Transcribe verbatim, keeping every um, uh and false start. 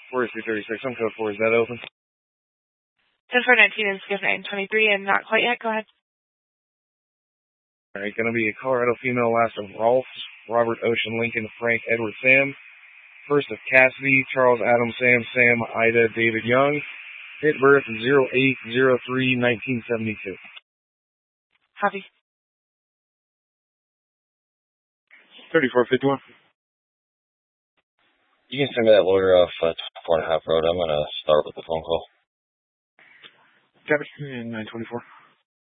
forty-three thirty-six, I'm code four, is that open? ten four nineteen and Skiff nine twenty-three and not quite yet, go ahead. Alright, gonna be a Colorado female last of Rolf, Robert Ocean Lincoln, Frank Edward Sam. First of Cassidy, Charles Adam Sam Sam Ida David Young. Date of birth zero eight zero three nineteen seventy-two. Copy. thirty-four fifty-one. You can send me that lawyer off at four and a half road. I'm gonna start with the phone call. Copy. And nine twenty-four.